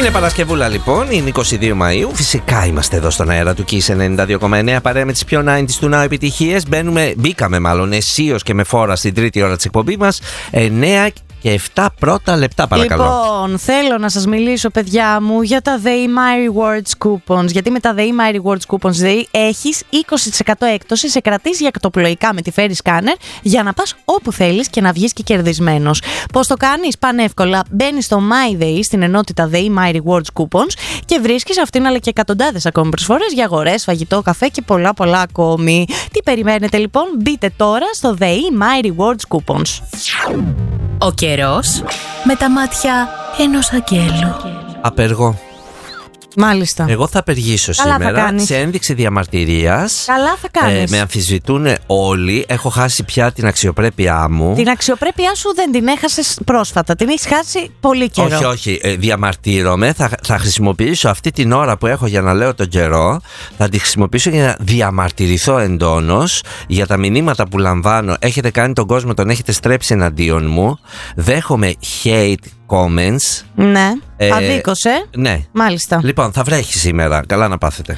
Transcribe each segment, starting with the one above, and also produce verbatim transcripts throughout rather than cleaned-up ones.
Είναι Παρασκευούλα λοιπόν, είναι είκοσι δύο Μαΐου. Φυσικά είμαστε εδώ στον αέρα του Kiss ενενήντα δύο κόμμα εννέα παρέα με τις πιο ενενήντα του Now επιτυχίες. Μπαίνουμε, μπήκαμε μάλλον αισίως και με φόρα στην τρίτη ώρα της εκπομπής μας. εννέα και επτά πρώτα λεπτά, παρακαλώ. Λοιπόν, θέλω να σας μιλήσω, παιδιά μου, για τα The My Rewards Coupons. Γιατί με τα The My Rewards Coupons δηλαδή, έχεις είκοσι τοις εκατό έκπτωση σε κρατήσεις για ακτοπλοϊκά με τη Ferry Scanner για να πας όπου θέλεις και να βγεις και κερδισμένος. Πώς το κάνεις? Πανεύκολα. Μπαίνεις στο MyDay, στην ενότητα The My Rewards Coupons και βρίσκεις αυτήν αλλά και εκατοντάδες ακόμη προσφορές για αγορές, φαγητό, καφέ και πολλά πολλά ακόμη. Τι περιμένετε λοιπόν? Μπείτε τώρα στο The My Rewards Coupons. Ο καιρός με τα μάτια ενός αγγέλου. Απεργώ. Μάλιστα. Εγώ θα απεργήσω Καλά σήμερα θα σε ένδειξη διαμαρτυρίας. Καλά θα κάνεις. Ε, με αμφισβητούν όλοι. Έχω χάσει πια την αξιοπρέπειά μου. Την αξιοπρέπειά σου δεν την έχασες πρόσφατα. Την έχεις χάσει πολύ καιρό. Όχι, όχι. Ε, διαμαρτύρομαι. Θα, θα χρησιμοποιήσω αυτή την ώρα που έχω για να λέω τον καιρό. Θα τη χρησιμοποιήσω για να διαμαρτυρηθώ εντόνως για τα μηνύματα που λαμβάνω. Έχετε κάνει τον κόσμο, τον έχετε στρέψει εναντίον μου. Δέχομαι hate comments. Ναι. Ε, Αδίκωσε. Ναι. Μάλιστα. Λοιπόν, θα βρέχει σήμερα. Καλά να πάθετε.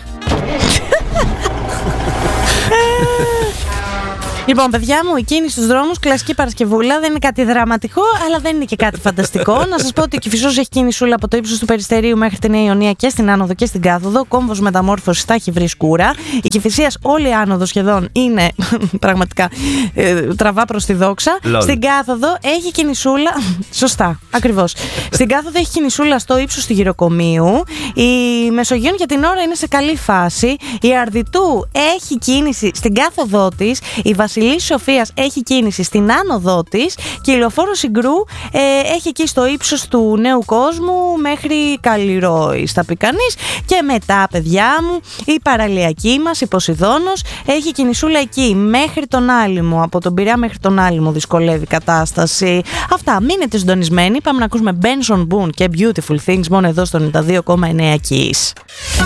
Λοιπόν, παιδιά μου, η κίνηση στους δρόμους, κλασική Παρασκευούλα, δεν είναι κάτι δραματικό, αλλά δεν είναι και κάτι φανταστικό. Να σας πω ότι ο Κηφισός έχει κινησούλα από το ύψος του Περιστερίου μέχρι τη Νέα Ιωνία και στην άνοδο και στην κάθοδο. Κόμβος μεταμόρφωσης θα έχει βρει σκούρα. Η Κηφισίας, όλη η άνοδο σχεδόν είναι πραγματικά ε, τραβά προς τη δόξα. Λόλ. Στην κάθοδο έχει κινησούλα. Σωστά, ακριβώς. Στην κάθοδο έχει κινησούλα στο ύψος του Γυροκομείου. Η Μεσογείων για την ώρα είναι σε καλή φάση. Η Αρδιτού έχει κίνηση στην κάθοδό της. Η Βασιλής Σοφίας έχει κίνηση στην άνοδό της και η Λεωφόρο Συγκρού ε, έχει εκεί στο ύψος του Νέου Κόσμου μέχρι Καλλιρόης, θα πει κανείς. Και μετά, παιδιά μου, η παραλιακή μας, η Ποσειδώνος, έχει κινησούλα εκεί μέχρι τον Άλυμο. Από τον Πειραιά μέχρι τον Άλυμο δυσκολεύει η κατάσταση. Αυτά, μείνετε συντονισμένοι. Πάμε να ακούσουμε Benson Boone και Beautiful Things μόνο εδώ στο ενενήντα δύο κόμμα εννέα Kiss.